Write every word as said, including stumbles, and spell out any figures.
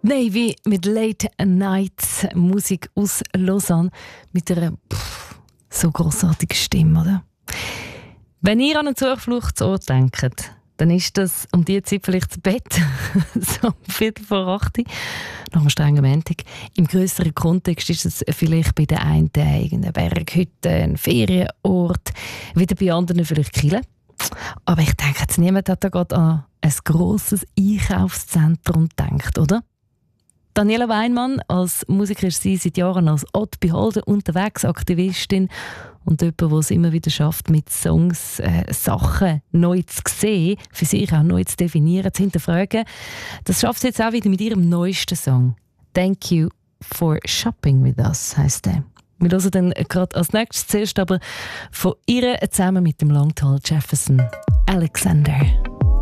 Navy mit Late Night, Musik aus Lausanne mit einer pff, so grossartigen Stimme, oder? Wenn ihr an einen Zufluchtsort denkt, dann ist das um diese Zeit vielleicht das Bett, so um Viertel vor acht, nach einem strengen Montag. Im grösseren Kontext ist es vielleicht bei den einen irgendeine Berghütte, ein Ferienort, wieder bei anderen vielleicht Kille. Aber ich denke, jetzt niemand hat da gerade an ein grosses Einkaufszentrum gedacht, oder? Daniela Weinmann, als Musikerin ist sie seit Jahren als Haute Beholder unterwegs, Aktivistin und jemand, der es immer wieder schafft, mit Songs äh, Sachen neu zu sehen, für sich auch neu zu definieren, zu hinterfragen. Das schafft sie jetzt auch wieder mit ihrem neuesten Song. «Thank you for shopping with us» heisst der. Wir hören dann gerade als nächstes zuerst aber von ihr zusammen mit dem Langtal Jefferson Alexander.